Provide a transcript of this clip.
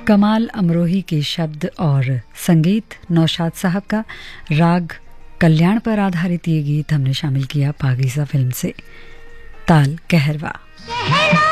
कमाल अमरोही के शब्द और संगीत नौशाद साहब का, राग कल्याण पर आधारित ये गीत हमने शामिल किया पाकीज़ा फिल्म से। ताल कहरवा।